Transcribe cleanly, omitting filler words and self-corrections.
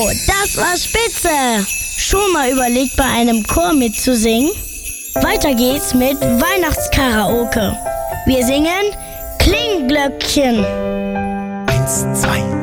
das war spitze! Schon mal überlegt, bei einem Chor mitzusingen? Weiter geht's mit Weihnachtskaraoke. Wir singen Klingglöckchen. 1, 2,